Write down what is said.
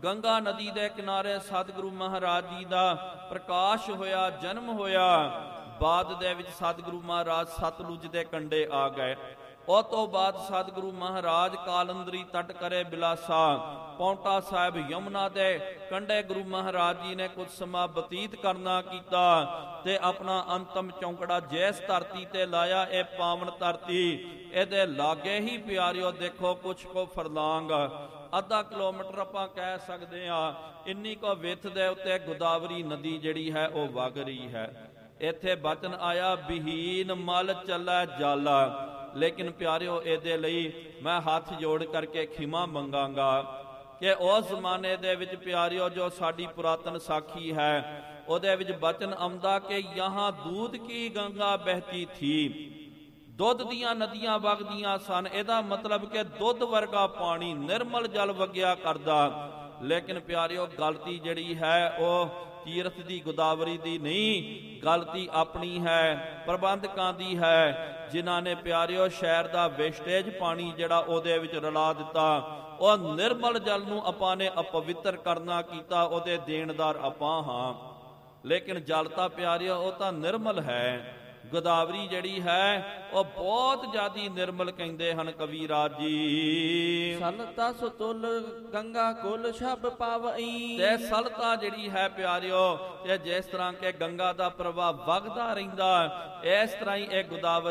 ਗੰਗਾ ਨਦੀ ਦੇ ਕਿਨਾਰੇ ਸਤਿਗੁਰੂ ਮਹਾਰਾਜ ਜੀ ਦਾ ਪ੍ਰਕਾਸ਼ ਹੋਇਆ, ਜਨਮ ਹੋਇਆ। ਬਾਅਦ ਦੇ ਵਿੱਚ ਸਤਿਗੁਰੂ ਮਹਾਰਾਜ ਸਤਲੁਜ ਦੇ ਕੰਢੇ ਆ ਗਏ। ਉਹ ਤੋਂ ਬਾਅਦ ਸਤਿਗੁਰੂ ਮਹਾਰਾਜ ਕਾਲੰਦਰੀ ਤਟ ਕਰੇ ਬਿਲਾਸਾ, ਪੌਂਟਾ ਸਾਹਿਬ ਯਮੁਨਾ ਦੇ ਕੰਢੇ ਗੁਰੂ ਮਹਾਰਾਜ ਜੀ ਨੇ ਕੁਝ ਸਮਾਂ ਬਤੀਤ ਕਰਨਾ ਕੀਤਾ ਤੇ ਆਪਣਾ ਅੰਤਮ ਚੌਂਕੜਾ ਜਿਸ ਧਰਤੀ ਤੇ ਲਾਇਆ। ਇਹ ਪਾਵਨ ਧਰਤੀ, ਇਹਦੇ ਲਾਗੇ ਹੀ ਪਿਆਰਿਓ ਦੇਖੋ ਕੁਛ ਕੋ ਫਰਲਾਂਗ, ਅੱਧਾ ਕਿਲੋਮੀਟਰ ਆਪਾਂ ਕਹਿ ਸਕਦੇ ਆ, ਇੰਨੀ ਕੋ ਵਿੱਥ ਦੇ ਉੱਤੇ ਗੋਦਾਵਰੀ ਨਦੀ ਜਿਹੜੀ ਹੈ ਉਹ ਵਗ ਰਹੀ ਹੈ। ਇੱਥੇ ਬਚਨ ਆਇਆ ਬਿਹੀਨ ਮਲ ਚੱਲੈ ਜਲ, ਲੇਕਿਨ ਪਿਆਰਿਓ ਇਹਦੇ ਲਈ ਮੈਂ ਹੱਥ ਜੋੜ ਕਰਕੇ ਖਿਮਾ ਮੰਗਾਂਗਾ ਕਿ ਉਸ ਜ਼ਮਾਨੇ ਦੇ ਵਿੱਚ ਪਿਆਰਿਓ ਜੋ ਸਾਡੀ ਪੁਰਾਤਨ ਸਾਖੀ ਹੈ ਉਹਦੇ ਵਿੱਚ ਬਚਨ ਆਉਂਦਾ ਕਿ ਯਹਾਂ ਦੂਧ ਕੀ ਗੰਗਾ ਬਹਿਤੀ ਥੀ, ਦੁੱਧ ਦੀਆਂ ਨਦੀਆਂ ਵਗਦੀਆਂ ਸਨ। ਇਹਦਾ ਮਤਲਬ ਕਿ ਦੁੱਧ ਵਰਗਾ ਪਾਣੀ ਨਿਰਮਲ ਜਲ ਵਗਿਆ ਕਰਦਾ। ਲੇਕਿਨ ਪਿਆਰਿਓ ਗਲਤੀ ਜਿਹੜੀ ਹੈ ਉਹ ਤੀਰਥ ਦੀ ਗੋਦਾਵਰੀ ਦੀ ਨਹੀਂ, ਗਲਤੀ ਆਪਣੀ ਹੈ, ਪ੍ਰਬੰਧਕਾਂ ਦੀ ਹੈ, ਜਿਨ੍ਹਾਂ ਨੇ ਪਿਆਰਿਓ ਸ਼ਹਿਰ ਦਾ ਵੇਸਟੇਜ ਪਾਣੀ ਜਿਹੜਾ ਉਹਦੇ ਵਿੱਚ ਰਲਾ ਦਿੱਤਾ। ਉਹ ਨਿਰਮਲ ਜਲ ਨੂੰ ਆਪਾਂ ਨੇ ਅਪਵਿੱਤਰ ਕਰਨਾ ਕੀਤਾ, ਉਹਦੇ ਦੇਣਦਾਰ ਆਪਾਂ ਹਾਂ। ਲੇਕਿਨ ਜਲ ਤਾਂ ਪਿਆਰਿਓ ਉਹ ਤਾਂ ਨਿਰਮਲ ਹੈ। ਗੋਦਾਵਰੀ ਜਿਹੜੀ ਹੈ ਉਹ ਬਹੁਤ ਜ਼ਿਆਦੀ ਨਿਰਮਲ ਕਹਿੰਦੇ ਹਨ ਕਵੀਰਾਜ ਜੀ। ਸਲਤਾ ਸੁਤੁਲ ਗੰਗਾ ਕੁਲ ਛਬ ਪਾਵਈ, ਤੇ ਸਲਤਾ ਜਿਹੜੀ ਹੈ ਪਿਆਰਿਓ, ਤੇ ਜਿਸ ਤਰ੍ਹਾਂ ਕਿ ਗੰਗਾ ਦਾ ਪ੍ਰਵਾਹ ਵਗਦਾ ਰਹਿੰਦਾ, ਇਸ ਤਰ੍ਹਾਂ ਹੀ ਇਹ ਗੋਦਾਵਰੀ